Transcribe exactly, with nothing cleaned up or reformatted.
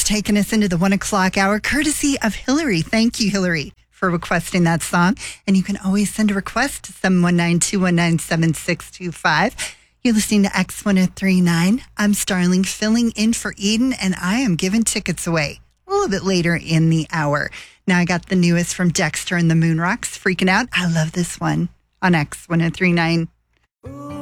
It's taken us into the one o'clock hour, courtesy of Hillary. Thank you, Hillary, for requesting that song. And you can always send a request to seven one nine, two one nine, seven six two five. You're listening to X one oh three point nine. I'm Starling, filling in for Eden, and I am giving tickets away a little bit later in the hour. Now I got the newest from Dexter and the Moonrocks, Freaking Out. I love this one on X one oh three point nine.